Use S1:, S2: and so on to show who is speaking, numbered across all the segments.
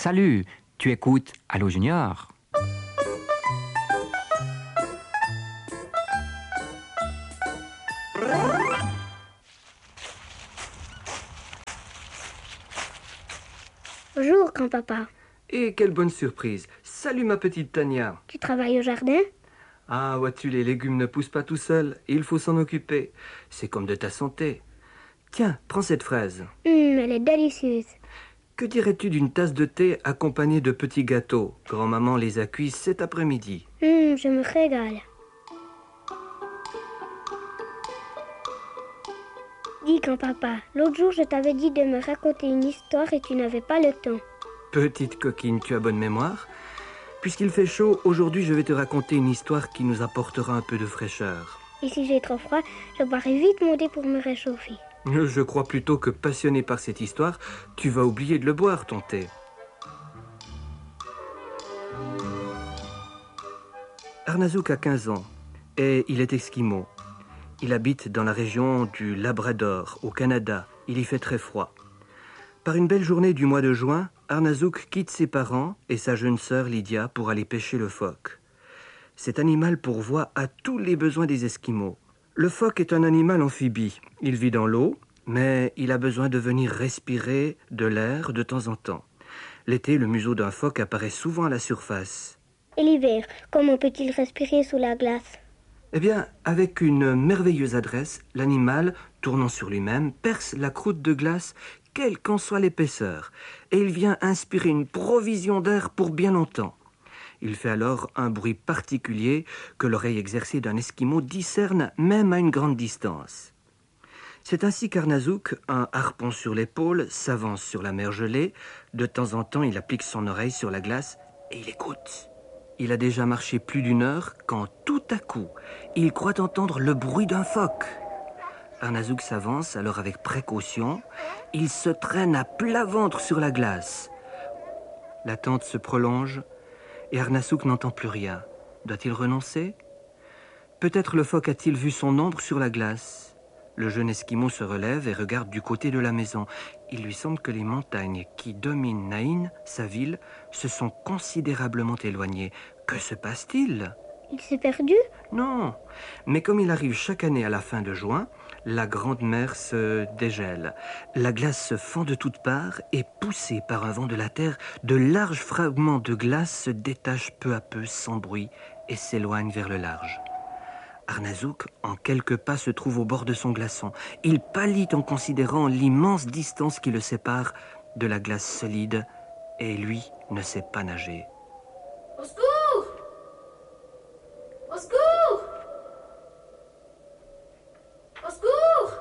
S1: Salut, tu écoutes Allô Junior?
S2: Bonjour, grand-papa.
S3: Et quelle bonne surprise. Salut ma petite Tania.
S2: Tu travailles au jardin?
S3: Ah, vois-tu, les légumes ne poussent pas tout seuls. Il faut s'en occuper. C'est comme de ta santé. Tiens, prends cette fraise.
S2: Elle est délicieuse.
S3: Que dirais-tu d'une tasse de thé accompagnée de petits gâteaux? Grand-maman les a cuits cet après-midi.
S2: Je me régale. Dis, grand-papa, l'autre jour je t'avais dit de me raconter une histoire et tu n'avais pas le temps.
S3: Petite coquine, tu as bonne mémoire? Puisqu'il fait chaud, aujourd'hui je vais te raconter une histoire qui nous apportera un peu de fraîcheur.
S2: Et si j'ai trop froid, je boirai vite mon thé pour me réchauffer.
S3: Je crois plutôt que passionné par cette histoire, tu vas oublier de le boire, ton thé. Arnazouk a 15 ans et il est esquimau. Il habite dans la région du Labrador, au Canada. Il y fait très froid. Par une belle journée du mois de juin, Arnazouk quitte ses parents et sa jeune sœur Lydia pour aller pêcher le phoque. Cet animal pourvoit à tous les besoins des Esquimaux. Le phoque est un animal amphibie. Il vit dans l'eau, mais il a besoin de venir respirer de l'air de temps en temps. L'été, le museau d'un phoque apparaît souvent à la surface.
S2: Et l'hiver, comment peut-il respirer sous la glace?
S3: Eh bien, avec une merveilleuse adresse, l'animal, tournant sur lui-même, perce la croûte de glace, quelle qu'en soit l'épaisseur, et il vient inspirer une provision d'air pour bien longtemps. Il fait alors un bruit particulier que l'oreille exercée d'un Esquimau discerne même à une grande distance. C'est ainsi qu'Arnazouk, un harpon sur l'épaule, s'avance sur la mer gelée. De temps en temps, il applique son oreille sur la glace et il écoute. Il a déjà marché plus d'une heure quand tout à coup, il croit entendre le bruit d'un phoque. Arnazouk s'avance alors avec précaution. Il se traîne à plat ventre sur la glace. L'attente se prolonge et Arnazouk n'entend plus rien. Doit-il renoncer? Peut-être le phoque a-t-il vu son ombre sur la glace. Le jeune Esquimau se relève et regarde du côté de la maison. Il lui semble que les montagnes qui dominent Nain, sa ville, se sont considérablement éloignées. Que se passe-t-il?
S2: Il s'est perdu?
S3: Non, mais comme il arrive chaque année à la fin de juin, la grande mer se dégèle. La glace se fend de toutes parts et, poussée par un vent de la terre, de larges fragments de glace se détachent peu à peu sans bruit et s'éloignent vers le large. Arnazouk, en quelques pas, se trouve au bord de son glaçon. Il pâlit en considérant l'immense distance qui le sépare de la glace solide et lui ne sait pas nager.
S4: Au secours! Au secours! Au secours!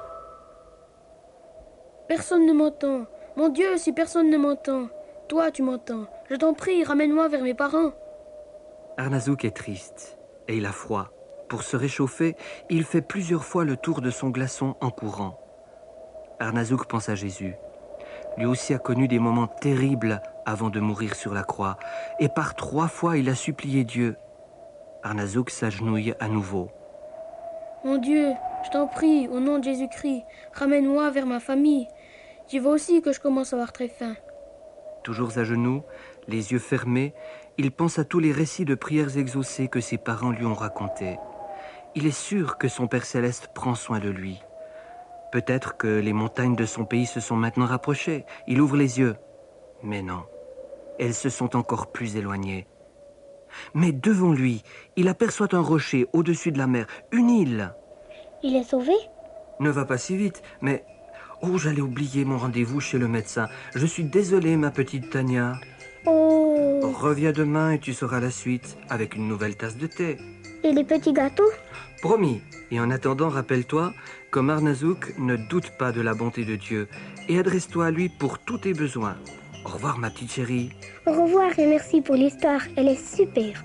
S5: Personne ne m'entend. Mon Dieu, si personne ne m'entend. Toi, tu m'entends. Je t'en prie, ramène-moi vers mes parents.
S3: Arnazouk est triste et il a froid. Pour se réchauffer, il fait plusieurs fois le tour de son glaçon en courant. Arnazouk pense à Jésus. Lui aussi a connu des moments terribles avant de mourir sur la croix. Et par 3 fois, il a supplié Dieu. Arnazouk s'agenouille à nouveau.
S5: Mon Dieu, je t'en prie, au nom de Jésus-Christ, ramène-moi vers ma famille. J'y vois aussi que je commence à avoir très faim.
S3: Toujours à genoux, les yeux fermés, il pense à tous les récits de prières exaucées que ses parents lui ont racontés. Il est sûr que son Père Céleste prend soin de lui. Peut-être que les montagnes de son pays se sont maintenant rapprochées. Il ouvre les yeux. Mais non, elles se sont encore plus éloignées. Mais devant lui, il aperçoit un rocher au-dessus de la mer, une île.
S2: Il est sauvé?
S3: Ne va pas si vite, mais... Oh, j'allais oublier mon rendez-vous chez le médecin. Je suis désolé, ma petite Tania.
S2: Oh!
S3: Reviens demain et tu sauras la suite, avec une nouvelle tasse de thé.
S2: Et les petits gâteaux?
S3: Promis. Et en attendant, rappelle-toi, comme Arnazouk, ne doute pas de la bonté de Dieu et adresse-toi à lui pour tous tes besoins. Au revoir, ma petite chérie.
S2: Au revoir et merci pour l'histoire, elle est super.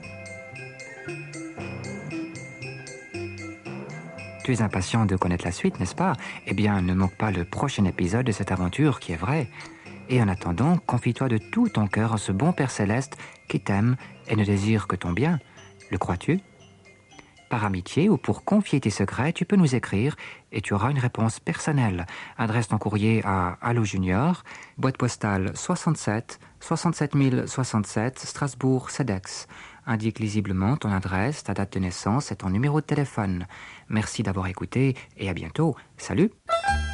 S1: Tu es impatient de connaître la suite, n'est-ce pas? Eh bien, ne manque pas le prochain épisode de cette aventure qui est vraie. Et en attendant, confie-toi de tout ton cœur à ce bon Père Céleste qui t'aime et ne désire que ton bien. Le crois-tu? Par amitié ou pour confier tes secrets, tu peux nous écrire et tu auras une réponse personnelle. Adresse ton courrier à Allo Junior, boîte postale 67 067, Strasbourg, CEDEX. Indique lisiblement ton adresse, ta date de naissance et ton numéro de téléphone. Merci d'avoir écouté et à bientôt. Salut!